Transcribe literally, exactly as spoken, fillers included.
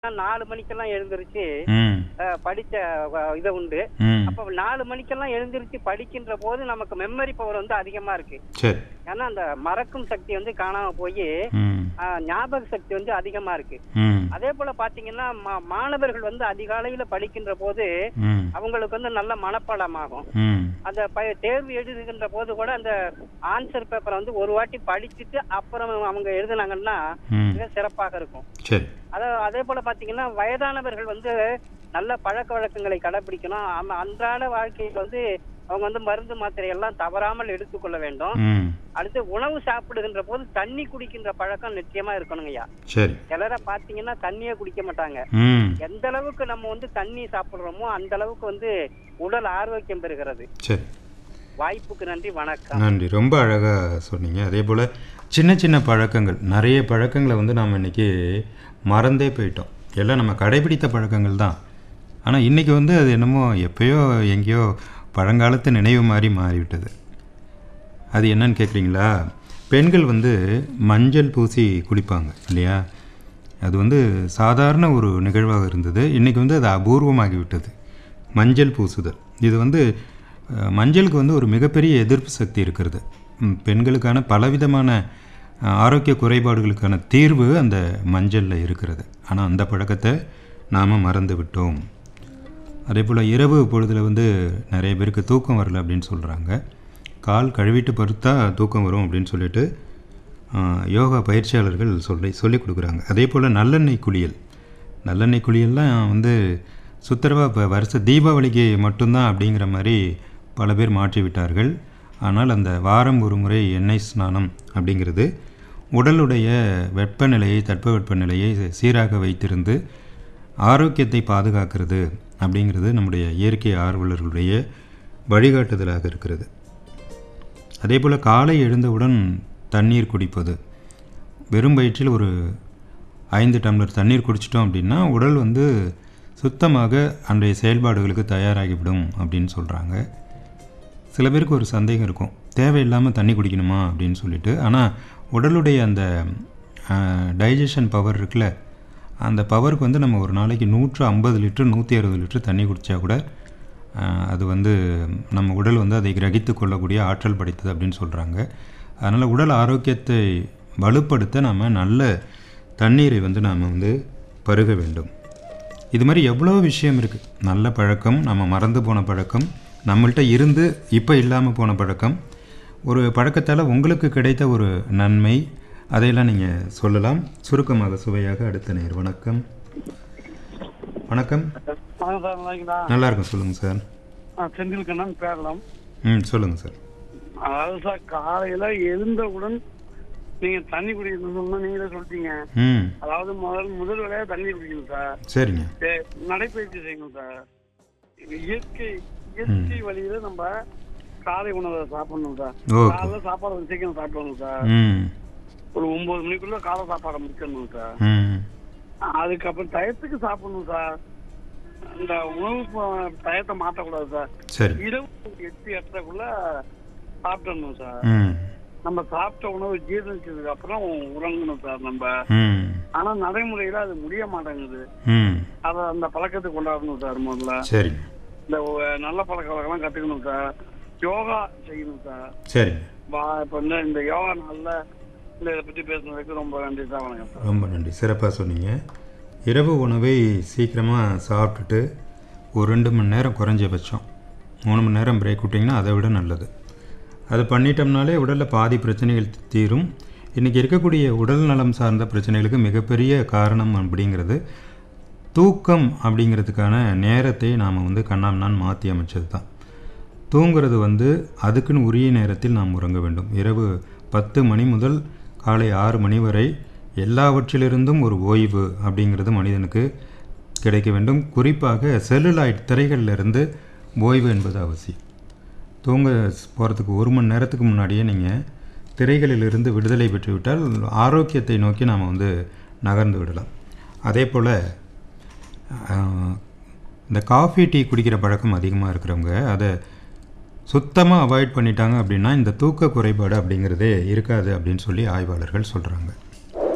நாலு மணிக்கெல்லாம் எழுந்திருச்சு ம் அ, படிச்ச வ- இது உண்டு. ம் அப்ப நாலு மணிக்கெல்லாம் எழுந்திருச்சு படிக்கின்ற போது நமக்கு மெமரி பவர் வந்து அதிகமா இருக்கு. சரி ஏன்னா அந்த மறக்கும் சக்தி வந்து காணாம போய் ம் ஞாபக சக்தி வந்து அதிகமா இருக்கு. ம் அதே போல பாத்தீங்கன்னா மா- மாணவர்கள் வந்து அதிகாலையில படிக்கின்ற போது ம் அவங்களுக்கு வந்து நல்ல மனப்பாடமாகும். ம் அந்த ப- தேர்வு எழுதுகின்ற போது கூட அந்த ஆன்சர் பேப்பரை வந்து ஒரு வாட்டி படிச்சுட்டு அப்புறம் அவங்க எழுதுனாங்கன்னா ம் மிக சிறப்பாக இருக்கும். சரி அத அதே போல பாத்தீங்கன்னா வயதானவர்கள் வந்து நல்ல பழக்க வழக்கங்களை கடைபிடிக்கணும். ஆமா, அன்றாட வாழ்க்கையில் வந்து அவங்க வந்து மருந்து மாத்திரை எல்லாம் தவறாமல் எடுத்துக்கொள்ள வேண்டும். ம் அடுத்து உணவு சாப்பிடுகின்ற போது தண்ணி குடிக்கின்ற பழக்கம் நிச்சயமா இருக்கணுங்கய்யா. சரி சிலரை பாத்தீங்கன்னா தண்ணியே குடிக்க மாட்டாங்க. ம் எந்த அளவுக்கு நம்ம வந்து தண்ணி சாப்பிடுறோமோ அந்த அளவுக்கு வந்து உடல் ஆரோக்கியம் பெறுகிறது. சரி வாய்ப்புக்கு நன்றி, வணக்கம். நன்றி ரொம்ப அழகாக சொன்னீங்க. அதே போல் சின்ன சின்ன பழக்கங்கள் நிறைய பழக்கங்களை வந்து நாம் இன்றைக்கி மறந்தே போயிட்டோம். எல்லாம் நம்ம கடைபிடித்த பழக்கங்கள் தான். ஆனால் இன்றைக்கி வந்து அது என்னமோ எப்பயோ எங்கேயோ பழங்காலத்து நினைவு மாதிரி மாறிவிட்டது. அது என்னன்னு கேட்குறீங்களா? பெண்கள் வந்து மஞ்சள் பூசி குளிப்பாங்க இல்லையா? அது வந்து சாதாரண ஒரு நிகழ்வாக இருந்தது. இன்றைக்கி வந்து அது அபூர்வமாகி விட்டது. மஞ்சள் பூசுதல் இது வந்து அஹ், மஞ்சளுக்கு வந்து ஒரு மிகப்பெரிய எதிர்ப்பு சக்தி இருக்கிறது. ம், பெண்களுக்கான பலவிதமான அஹ், ஆரோக்கிய குறைபாடுகளுக்கான தீர்வு அந்த மஞ்சளில் இருக்கிறது. ஆனால் அந்த பழக்கத்தை நாம் மறந்து விட்டோம். அதே போல் இரவு பொழுதில் வந்து நிறைய பேருக்கு தூக்கம் வரல அப்படின்னு சொல்கிறாங்க. கால் கழுவிட்டு படுத்தா தூக்கம் வரும் அப்படின்னு சொல்லிட்டு ஆஹ், யோகா பயிற்சியாளர்கள் சொல்லி சொல்லி கொடுக்குறாங்க. அதே போல் நல்லெண்ணெய் குளியல் நல்லெண்ணெய் குளியல்லாம் வந்து சுத்தரவாக இப்போ வருஷ தீபாவளிக்கு மட்டும்தான் அப்படிங்கிற மாதிரி பல பேர் மாற்றி விட்டார்கள். ஆனால் அந்த வாரம் ஒரு முறை எண்ணெய் ஸ்நானம் அப்படிங்கிறது உடலுடைய வெப்பநிலையை தட்பவெப்பநிலையை சீராக வைத்திருந்து ஆரோக்கியத்தை பாதுகாக்கிறது அப்படிங்கிறது நம்முடைய இயற்கை ஆர்வலர்களுடைய வழிகாட்டுதலாக இருக்கிறது. அதே போல் காலை எழுந்தவுடன் தண்ணீர் குடிப்பது, வெறும் வயிற்றில் ஒரு ஐந்து டம்ளர் தண்ணீர் குடிச்சிட்டோம் அப்படின்னா உடல் வந்து சுத்தமாக அன்றைய செயல்பாடுகளுக்கு தயாராகிவிடும் அப்படின்னு சொல்கிறாங்க. சில பேருக்கு ஒரு சந்தேகம் இருக்கும், தேவையில்லாமல் தண்ணி குடிக்கணுமா அப்படின்னு சொல்லிட்டு. ஆனால் உடலுடைய அந்த டைஜஷன் பவர் இருக்குல்ல, அந்த பவருக்கு வந்து நம்ம ஒரு நாளைக்கு நூற்று ஐம்பது லிட்டர் நூற்றி அறுபது லிட்டர் தண்ணி குடித்தா கூட ஆஹ், அது வந்து நம்ம உடல் வந்து அதை கிரகித்து கொள்ளக்கூடிய ஆற்றல் படைத்தது அப்படின்னு சொல்கிறாங்க. அதனால் உடல் ஆரோக்கியத்தை வலுப்படுத்த நாம் நல்ல தண்ணீரை வந்து நாம் வந்து பருக வேண்டும். இது மாதிரி எவ்வளோ விஷயம் இருக்குது. நல்ல பழக்கம், நம்ம மறந்து போன பழக்கம், நம்மள்கிட்ட இருந்து இப்போ இல்லாமல் போன பழக்கம், ஒரு பழக்கத்தால் உங்களுக்கு கிடைத்த ஒரு நன்மை, அதையெல்லாம் நீங்கள் சொல்லலாம். சுருக்கமாக சுவையாக அடுத்த நேர். வணக்கம் வணக்கம் வணக்கம் சார், நல்லா இருக்கீங்களா? நல்லா இருக்கும், சொல்லுங்கள் சார். ஆ, செந்தில் கண்ணன் பேரலாம். ம் சொல்லுங்கள் சார். அதாவது சார், காலையில எழுந்தவுடன் நீங்க தண்ணி குடிக்கணும்னு நீங்களே சொல்லிட்டீங்க. ம் அதாவது முதல் முதல் வேலையா தண்ணி குடிக்கணும் சார். சரிங்க. ஏ, நடைப்பயிற்சி செய்யணும் சார். இயற்கை இயற்கை வழியில நம்ம காலை உணவை சாப்பிடணும் சார். ஓகே. காலைல சாப்பாடு வந்து சீக்கிரம் சாப்பிடணும் சார். ம் ஒரு ஒன்பது மணிக்குள்ள காலை சாப்பாடை முடிச்சிடணும் சார். ம் அதுக்கப்புறம் டயத்துக்கு சாப்பிடணும் சார். இந்த உணவு ப- டயத்தை மாற்றக்கூடாது சார். சரி. இரவு எட்டு எட்டரைக்குள்ள சாப்பிடணும் சார். ம் நம்ம சாப்பிட்ட உணவு ஜீரணிச்சதுக்கு அப்புறம் உறங்கணும் சார் நம்ம. ம் ஆனா நடைமுறையில அது முடிய மாட்டேங்குது. ம் அத அந்த பழக்கத்தை கொண்டாடணும் சார். முதல்ல சரிங்க. இந்த ஒ- நல்ல பழக்க வழக்கம்லாம் கத்துக்கணும் சார். யோகா செய்யணும் சார். சரிங்க. வா இப்ப வந்து இந்த யோகா நாள்ல இந்த இதை பத்தி பேசுனதுக்கு ரொம்ப நன்றி சார். வணக்கம் சார். ரொம்ப நன்றி, சிறப்பாக சொன்னீங்க. இரவு உணவை சீக்கிரமாக சாப்பிட்டுட்டு ஒரு ரெண்டு மணி நேரம் குறைஞ்சபட்சம் மூணு மணி நேரம் பிரேக் விட்டிங்கன்னா அதை விட நல்லது. அது பண்ணிட்டோம்னாலே உடலில் பாதி பிரச்சனைகள் தீரும். இன்றைக்கி இருக்கக்கூடிய உடல் நலம் சார்ந்த பிரச்சனைகளுக்கு மிகப்பெரிய காரணம் அப்படிங்கிறது தூக்கம் அப்படிங்கிறதுக்கான நேரத்தை நாம் வந்து கண்ணாம்னான்னு மாற்றி அமைச்சது தான். தூங்குறது வந்து அதுக்குன்னு உரிய நேரத்தில் நாம் உறங்க வேண்டும். இரவு பத்து மணி முதல் காலை ஆறு மணி வரை எல்லாவற்றிலிருந்தும் ஒரு ஓய்வு அப்படிங்கிறது மனிதனுக்கு கிடைக்க வேண்டும். குறிப்பாக செல்லுலாய்ட் திரைகளிலிருந்து ஓய்வு என்பது அவசியம். தூங்க போகிறதுக்கு ஒரு மணி நேரத்துக்கு முன்னாடியே நீங்கள் திரைகளிலிருந்து விடுதலை பெற்றுவிட்டால் ஆரோக்கியத்தை நோக்கி நாம் வந்து நகர்ந்து விடலாம். அதே போல் இந்த காஃபி டீ குடிக்கிற பழக்கம் அதிகமாக இருக்கிறவங்க அதை சுத்தமாக அவாய்ட் பண்ணிட்டாங்க அப்படின்னா இந்த தூக்க குறைபாடு அப்படிங்கிறதே இருக்காது அப்படின்னு சொல்லி ஆய்வாளர்கள் சொல்கிறாங்க.